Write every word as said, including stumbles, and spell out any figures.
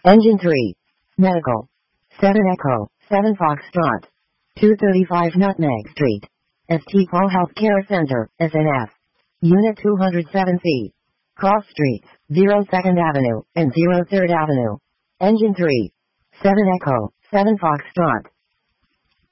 Engine three. Medical. seven Echo, seven Foxtrot. two thirty-five Nutmeg Street. S T Paul Healthcare Center, S N F. Unit two hundred seven C. Cross Streets, zero second Avenue, and zero third Avenue. Engine three. seven Echo, seven Foxtrot.